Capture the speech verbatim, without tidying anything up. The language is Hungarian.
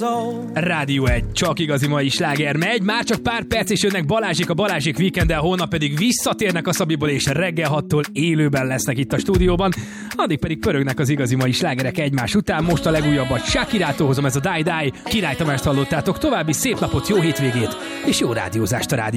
Rádió egy, csak igazi mai sláger megy, már csak pár perc és jönnek Balázsik a Balázsik Weekend-el, holnap pedig visszatérnek a Szabiból és reggel hattól élőben lesznek itt a stúdióban, addig pedig pörögnek az igazi mai slágerek egymás után. Most a legújabbat Shakirától hozom, ez a Die Die, Király Tamást hallottátok, további szép napot, jó hétvégét és jó rádiózást a rádió.